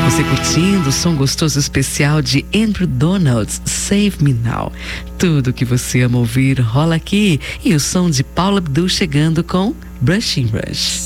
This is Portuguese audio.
Você curtindo o som gostoso especial de Andrew Donalds, Save Me Now. Tudo que você ama ouvir rola aqui. E o som de Paula Abdul chegando com Brushing Rush.